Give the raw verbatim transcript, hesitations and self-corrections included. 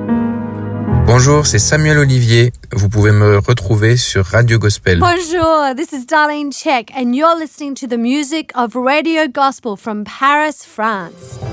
Bonjour, c'est Samuel Olivier. Vous pouvez me retrouver sur Radio Gospel. Bonjour, this is Darlene Check, and you're listening to the music of Radio Gospel from Paris, France.